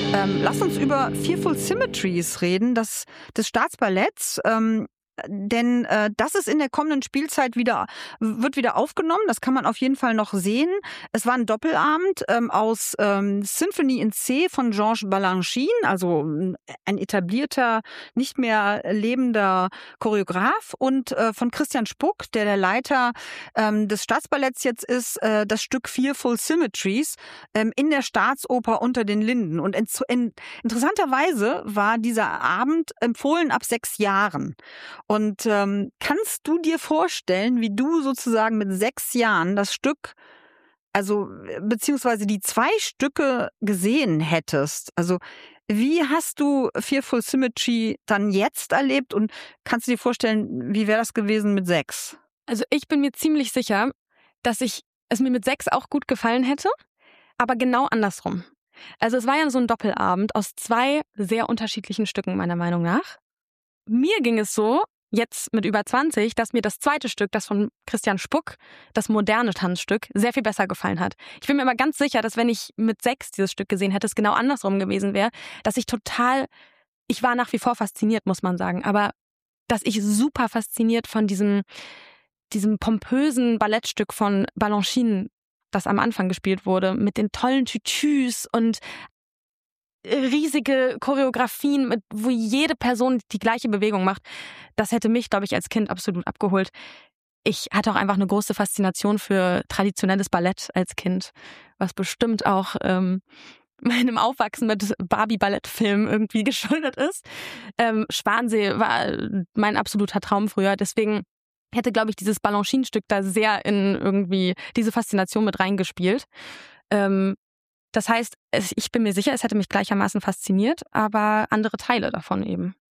Lass uns über Fearful Symmetries reden, des Staatsballetts. Denn das ist in der kommenden Spielzeit wird wieder aufgenommen. Das kann man auf jeden Fall noch sehen. Es war ein Doppelabend aus Symphonie in C von Georges Balanchine, also ein etablierter, nicht mehr lebender Choreograf, und von Christian Spuck, der Leiter des Staatsballetts jetzt ist, das Stück Fearful Symmetries in der Staatsoper Unter den Linden. Und interessanterweise war dieser Abend empfohlen ab 6 Jahren. Und kannst du dir vorstellen, wie du sozusagen mit 6 Jahren das Stück, also beziehungsweise die 2 Stücke gesehen hättest? Also wie hast du Fearful Symmetry dann jetzt erlebt und kannst du dir vorstellen, wie wäre das gewesen mit 6? Also ich bin mir ziemlich sicher, dass es mir mit 6 auch gut gefallen hätte, aber genau andersrum. Also es war ja so ein Doppelabend aus 2 sehr unterschiedlichen Stücken meiner Meinung nach. Mir ging es so, jetzt mit über 20, dass mir das zweite Stück, das von Christian Spuck, das moderne Tanzstück, sehr viel besser gefallen hat. Ich bin mir aber ganz sicher, dass wenn ich mit 6 dieses Stück gesehen hätte, es genau andersrum gewesen wäre, dass ich war nach wie vor fasziniert, muss man sagen, aber dass ich super fasziniert von diesem pompösen Ballettstück von Balanchine, das am Anfang gespielt wurde, mit den tollen Tütüs und riesige Choreografien, wo jede Person die gleiche Bewegung macht. Das hätte mich, glaube ich, als Kind absolut abgeholt. Ich hatte auch einfach eine große Faszination für traditionelles Ballett als Kind, was bestimmt auch meinem Aufwachsen mit Barbie-Ballettfilmen irgendwie geschuldet ist. Schwansee war mein absoluter Traum früher, deswegen hätte, glaube ich, dieses Balanchine-Stück da sehr in irgendwie diese Faszination mit reingespielt. Das heißt, ich bin mir sicher, es hätte mich gleichermaßen fasziniert, aber andere Teile davon eben.